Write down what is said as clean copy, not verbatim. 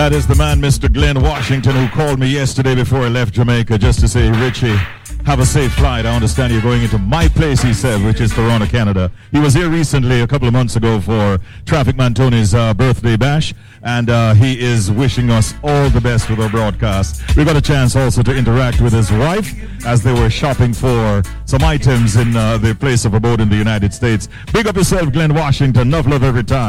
That is the man, Mr. Glenn Washington, who called me yesterday before I left Jamaica just to say, Richie, have a safe flight. I understand you're going into my place, he said, which is Toronto, Canada. He was here recently, a couple of months ago, for Traffic Man Tony's birthday bash, and he is wishing us all the best with our broadcast. We got a chance also to interact with his wife as they were shopping for some items in their place of abode in the United States. Big up yourself, Glenn Washington. Enough love every time.